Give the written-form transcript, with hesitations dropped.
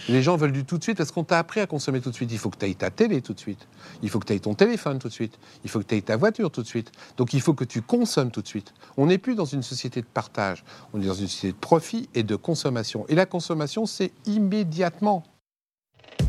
Les gens veulent du tout de suite parce qu'on t'a appris à consommer tout de suite. Il faut que tu ailles ta télé tout de suite. Il faut que tu ailles ton téléphone tout de suite. Il faut que tu ailles ta voiture tout de suite. Donc il faut que tu consommes tout de suite. On n'est plus dans une société de partage. On est dans une société de profit et de consommation. Et la consommation, c'est immédiatement.